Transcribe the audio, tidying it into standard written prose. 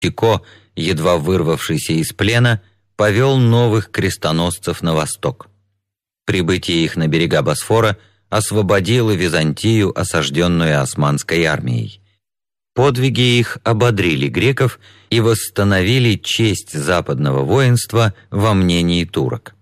Пико, едва вырвавшийся из плена, повел новых крестоносцев на восток. Прибытие их на берега Босфора освободило Византию, осажденную османской армией. Подвиги их ободрили греков и восстановили честь западного воинства во мнении турок.